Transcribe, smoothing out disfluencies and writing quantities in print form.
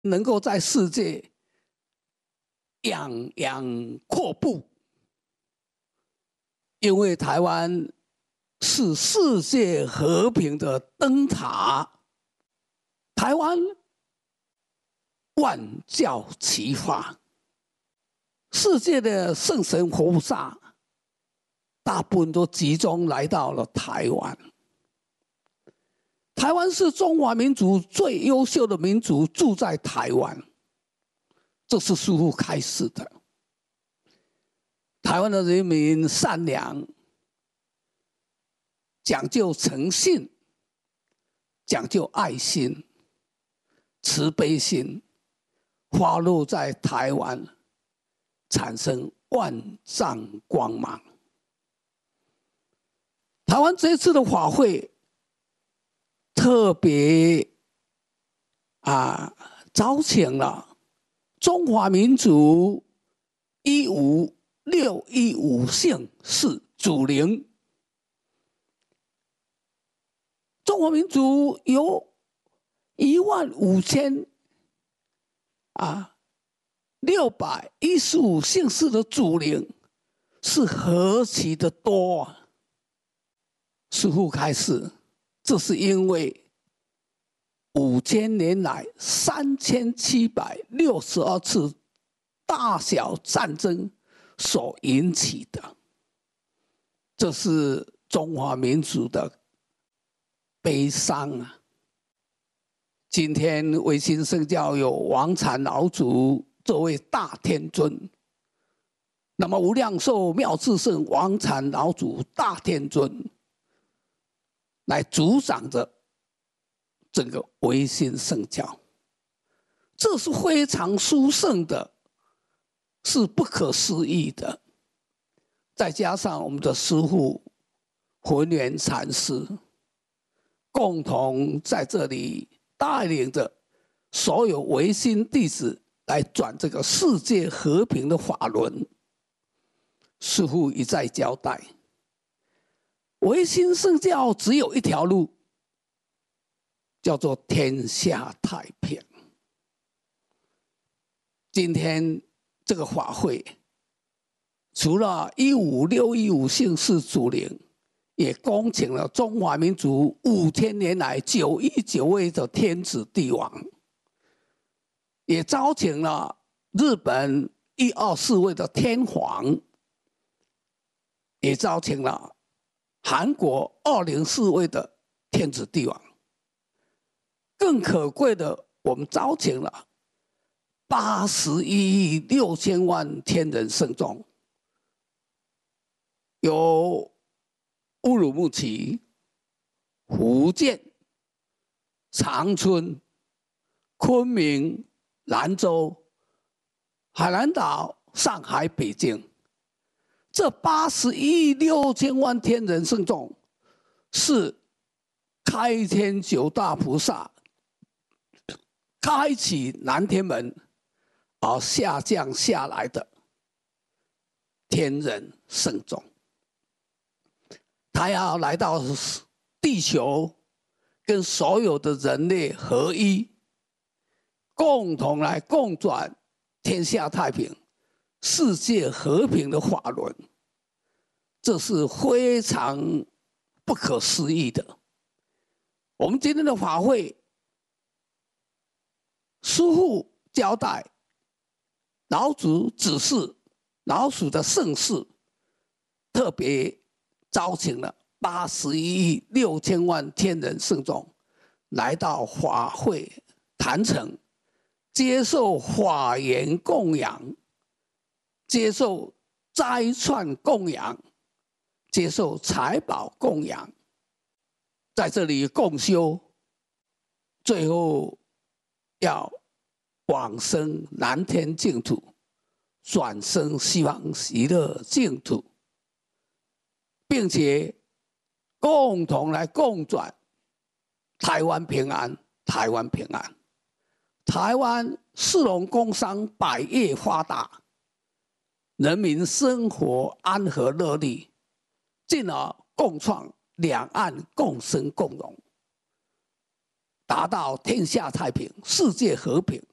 能够在世界洋阔步，因为台湾是世界和平的灯塔。台湾万教齐发，世界的圣神活菩萨大部分都集中来到了台湾。台湾是中华民族最优秀的民族，住在台湾，这是师父开始的。台湾的人民善良，讲究诚信，讲究爱心、慈悲心，发露在台湾，产生万丈光芒。台湾这次的法会特别招请了中华民族15615姓氏祖灵。中华民族有15615姓氏的祖灵，是何其的多啊！师父开始，这是因为5000年来3762次大小战争所引起的，这是中华民族的悲伤啊！今天维新圣教有王禅老祖这位大天尊，那么无量寿妙智圣王禅老祖大天尊来主掌着整个维新圣教，这是非常殊胜的，是不可思议的。再加上我们的师父弘源禅师，共同在这里带领着所有维新弟子来转这个世界和平的法轮。师父一再交代，维新圣教只有一条路，叫做天下太平。今天这个法会，除了15615姓氏祖灵，也恭请了中华民族5000年来919位的天子帝王，也招请了日本124位的天皇，也招请了韩国204位的天子帝王。更可贵的，我们招请了81亿6千万天人圣众，有乌鲁木齐、福建、长春、昆明、兰州、海南岛、上海、北京，这81亿6千万天人圣众是开天9大菩萨开启南天门而下降下来的天人圣众。他要来到地球，跟所有的人类合一，共同来共转天下太平、世界和平的法轮，这是非常不可思议的。我们今天的法会，师父交代，老祖指示，老祖的盛世，特别招请了81亿6千万天人圣众来到法会坛城，接受法缘供养，接受斋串供养，接受财宝供养，在这里共修，最后要往生南天净土，转生西方极乐净土，并且共同来共转台湾平安，台湾平安，台湾市容工商百业发达，人民生活安和乐利，进而共创两岸共生共荣，达到天下太平、世界和平、